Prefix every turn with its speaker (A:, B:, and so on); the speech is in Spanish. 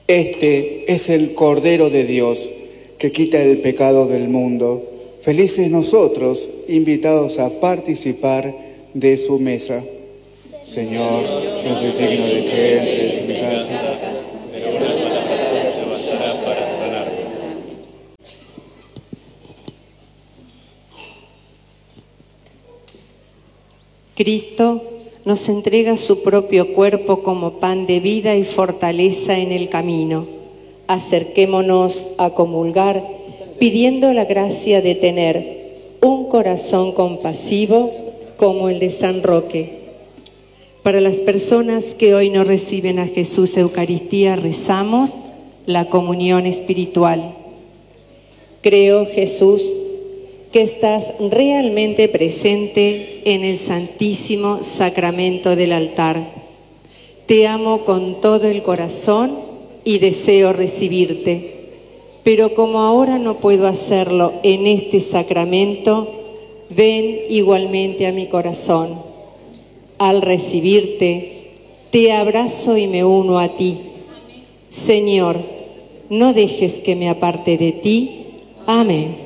A: Este es el Cordero de Dios, que quita el pecado del mundo. Felices nosotros, invitados a participar de su mesa. Señor, no soy digno de que entres en mi casa, pero una palabra te bastará para sanarme.
B: Cristo nos entrega su propio cuerpo como pan de vida y fortaleza en el camino. Acerquémonos a comulgar, pidiendo la gracia de tener un corazón compasivo como el de San Roque. Para las personas que hoy no reciben a Jesús Eucaristía, rezamos la comunión espiritual. Creo, Jesús, que estás realmente presente en el Santísimo Sacramento del altar. Te amo con todo el corazón y deseo recibirte, pero como ahora no puedo hacerlo en este sacramento, ven igualmente a mi corazón. Al recibirte, te abrazo y me uno a ti. Señor, no dejes que me aparte de ti. Amén.